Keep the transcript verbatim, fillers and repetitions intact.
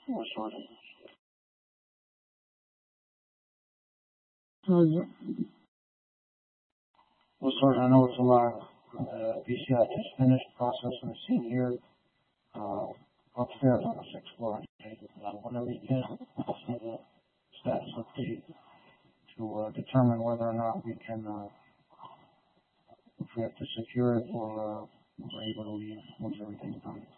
we're sort of, we're sort of, I know it's a lot of, uh, B C I just finished processing the scene here, uh, upstairs on the sixth floor. Uh, whenever you can, see the status update to, uh, determine whether or not we can, uh, if we have to secure it or, uh, we're able to leave once everything's done.